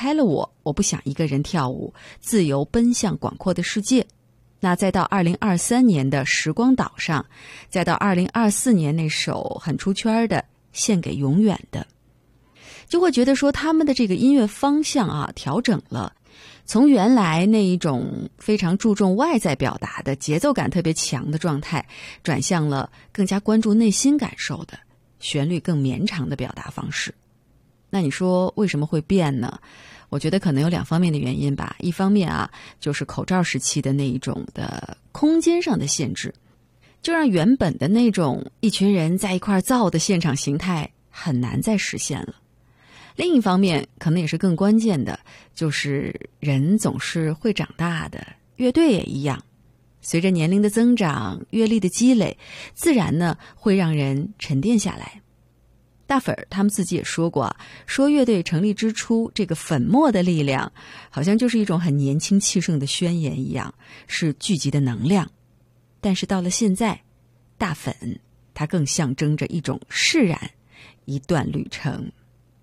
开了我不想一个人跳舞，自由奔向广阔的世界。那再到2023年的时光岛上，再到2024年那首很出圈的献给永远的，就会觉得说他们的这个音乐方向啊调整了，从原来那一种非常注重外在表达的节奏感特别强的状态，转向了更加关注内心感受的旋律更绵长的表达方式。那你说为什么会变呢？我觉得可能有2方面的原因吧。一方面啊，就是口罩时期的那一种的空间上的限制，就让原本的那种一群人在一块造的现场形态很难再实现了。另一方面，可能也是更关键的，就是人总是会长大的，乐队也一样。随着年龄的增长，阅历的积累，自然呢会让人沉淀下来。大粉儿他们自己也说过，说乐队成立之初，这个粉末的力量好像就是一种很年轻气盛的宣言一样，是聚集的能量。但是到了现在，大粉它更象征着一种释然，一段旅程。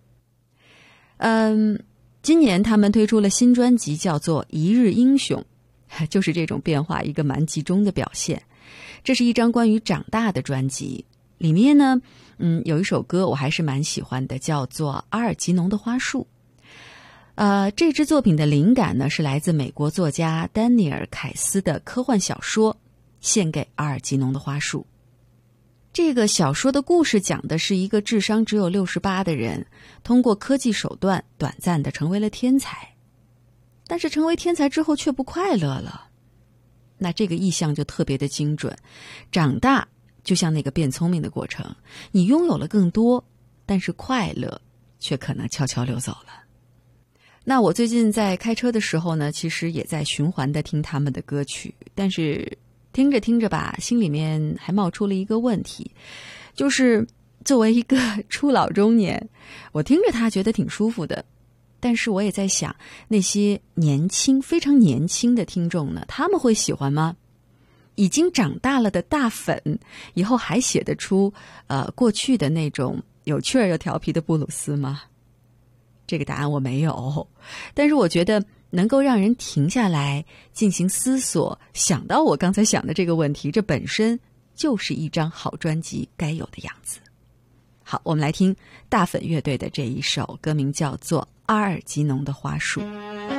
今年他们推出了新专辑，叫做《一日英雄》，就是这种变化一个蛮集中的表现。这是一张关于长大的专辑，里面呢有一首歌我还是蛮喜欢的，叫做《阿尔吉农的花束》。这支作品的灵感呢是来自美国作家丹尼尔·凯斯的科幻小说《献给阿尔吉农的花束》。这个小说的故事讲的是一个智商只有68的人，通过科技手段短暂地成为了天才，但是成为天才之后却不快乐了。那这个意象就特别的精准，长大就像那个变聪明的过程，你拥有了更多，但是快乐却可能悄悄溜走了。那我最近在开车的时候呢，其实也在循环的听他们的歌曲，但是听着听着吧，心里面还冒出了一个问题，就是作为一个初老中年，我听着他觉得挺舒服的，但是我也在想，那些年轻非常年轻的听众呢，他们会喜欢吗？已经长大了的大粉以后还写得出过去的那种有趣儿又调皮的布鲁斯吗？这个答案我没有，但是我觉得能够让人停下来进行思索，想到我刚才想的这个问题，这本身就是一张好专辑该有的样子。好，我们来听大粉乐队的这一首，歌名叫做《阿尔吉农的花束》。